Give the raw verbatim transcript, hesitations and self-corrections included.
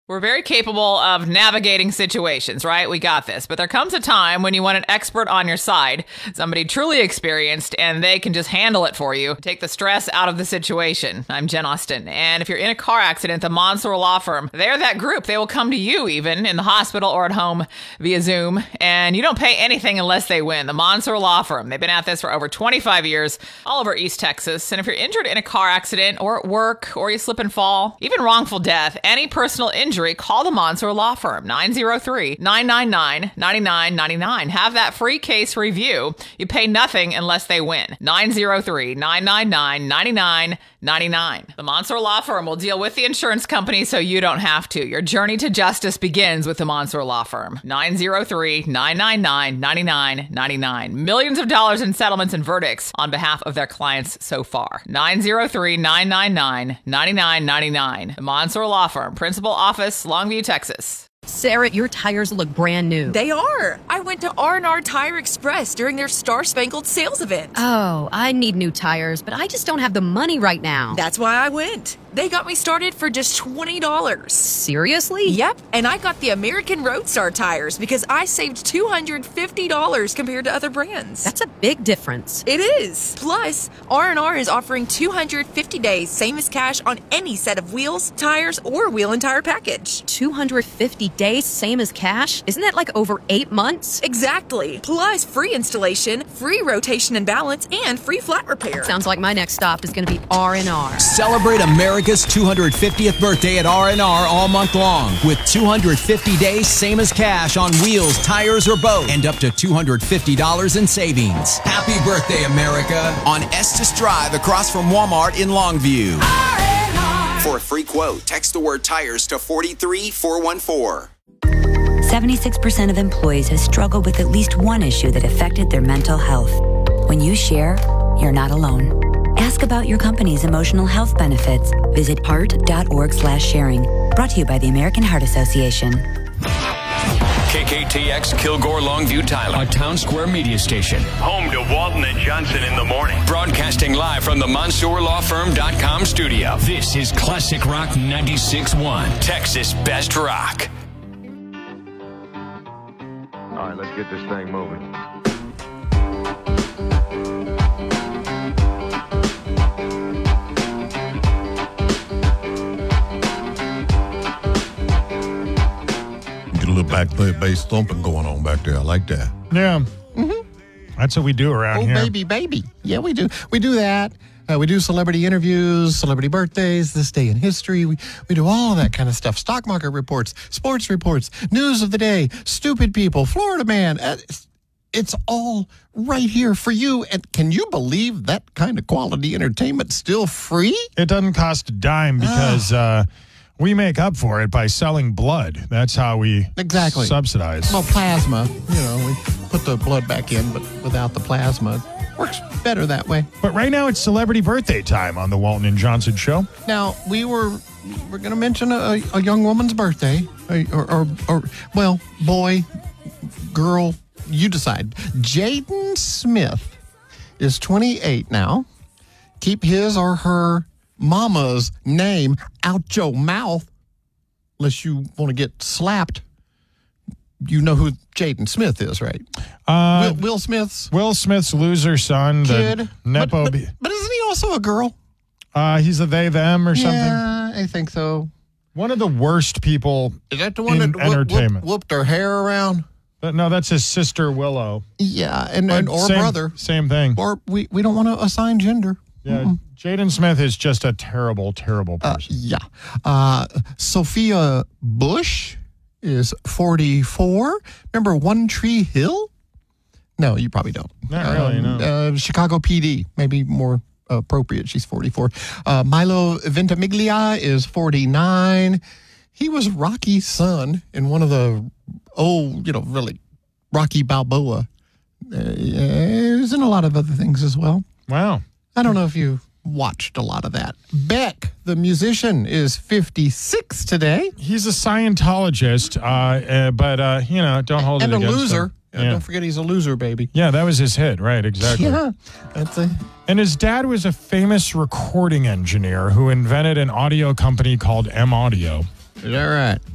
We're very capable of navigating situations, right? We got this. But there comes a time when you want an expert on your side, somebody truly experienced, and they can just handle it for you. Take the stress out of the situation. I'm Jen Austen. And if you're in a car accident, the Monsoor Law Firm, they're that group. They will come to you even in the hospital or at home via Zoom. And you don't pay anything unless they win. The Monsoor Law Firm. They've been at this for over twenty-five years, all over East Texas. And if you're injured in a car accident or at work, or you slip and fall, even wrongful death, any personal injury, call the Monsoor Law Firm, nine oh three, nine nine nine, nine nine nine nine. Have that free case review. You pay nothing unless they win. nine oh three, nine nine nine, nine nine nine nine. The Monsoor Law Firm will deal with the insurance company so you don't have to. Your journey to justice begins with the Monsoor Law Firm. nine oh three, nine nine nine, nine nine nine nine. Millions of dollars in settlements and verdicts on behalf of their clients so far. nine oh three, nine nine nine, nine nine nine nine. The Monsoor Law Firm, Principal Office, Longview, Texas. Sarah, your tires look brand new. They are. I went to R and R Tire Express during their Star Spangled Sales event. Oh, I need new tires, but I just don't have the money right now. That's why I went. They got me started for just twenty dollars. Seriously? Yep, and I got the American Roadstar tires because I saved two hundred fifty dollars compared to other brands. That's a big difference. It is. Plus, R and R is offering two hundred fifty days, same as cash, on any set of wheels, tires, or wheel and tire package. two hundred fifty days, same as cash? Isn't that like over eight months? Exactly. Plus, free installation, free rotation and balance, and free flat repair. Sounds like my next stop is going to be R and R. Celebrate America's two hundred fiftieth birthday at R and R all month long with two hundred fifty days, same as cash, on wheels, tires, or both, and up to two hundred fifty dollars in savings. Happy birthday, America, on Estes Drive across from Walmart in Longview. R and R. For a free quote, text the word tires to four three four one four. seventy-six percent of employees have struggled with at least one issue that affected their mental health. When you share, you're not alone. Ask about your company's emotional health benefits. Visit heart.org slash sharing. Brought to you by the American Heart Association. K K T X Kilgore Longview Tyler, a Town Square media station. Home to Walton and Johnson in the morning. Broadcasting live from the Monsoor Law Firm dot com studio. This is Classic Rock ninety-six point one, Texas Best Rock. All right, let's get this thing moving. Get a little back bass thumping going on back there. I like that. Yeah. Mm-hmm. That's what we do around oh, here. Oh, baby, baby. Yeah, we do. We do that. Uh, we do celebrity interviews, celebrity birthdays, this day in history. We we do all of that kind of stuff. Stock market reports, sports reports, news of the day, stupid people, Florida man. Uh, it's, it's all right here for you. And can you believe that kind of quality entertainment still free? It doesn't cost a dime because uh, we make up for it by selling blood. That's how we exactly subsidize. Well, plasma, you know, we put the blood back in, but without the plasma. Works better that way. But right now it's celebrity birthday time on the Walton and Johnson Show. Now, we were we're going to mention a, a young woman's birthday, or, or, or, well, boy, girl, you decide. Jaden Smith is twenty-eight now. Keep his or her mama's name out your mouth, unless you want to get slapped. You know who Jaden Smith is, right? Uh, Will, Will Smith's Will Smith's loser son, kid. The Nepo. But, but, but isn't he also a girl? Uh, he's a they them or something. Yeah, I think so. One of the worst people. Is that the one in that whoop, entertainment? Whoop, whooped her hair around? But no, that's his sister Willow. Yeah, and, and or same, brother, same thing. Or we we don't want to assign gender. Yeah, Mm-mm. Jaden Smith is just a terrible, terrible person. Uh, yeah, uh, Sophia Bush is forty-four. Remember One Tree Hill? No, you probably don't. Not really, um, no. Uh, Chicago P D, maybe more appropriate. She's forty-four. Uh, Milo Ventimiglia is forty-nine. He was Rocky's son in one of the, oh, you know, really, Rocky Balboa. Uh, he was in a lot of other things as well. Wow. I don't know if you watched a lot of that. Beck, the musician, is fifty-six today. He's a Scientologist, uh, uh, but, uh, you know, don't hold and it a against loser. him. Uh, Yeah. Don't forget he's a loser, baby. Yeah, that was his hit, right, exactly. Yeah, that's a... And his dad was a famous recording engineer who invented an audio company called M Audio. Is that right?